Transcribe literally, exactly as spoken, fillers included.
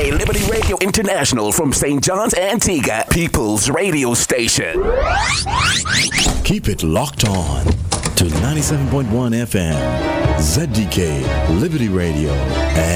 K Liberty Radio International from Saint John's, Antigua, People's Radio Station. Keep it locked on to ninety-seven point one F M, Z D K Liberty Radio.